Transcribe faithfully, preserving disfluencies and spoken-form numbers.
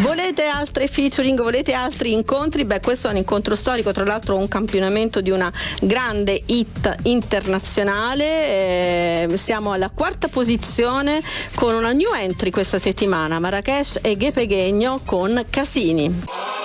Volete altre featuring, volete altri incontri? Beh, questo è un incontro storico, tra l'altro un campionamento di una grande hit internazionale. Eh, siamo alla quarta posizione con una new entry questa settimana, Marrakesh e Ghe Pequeno con Casini.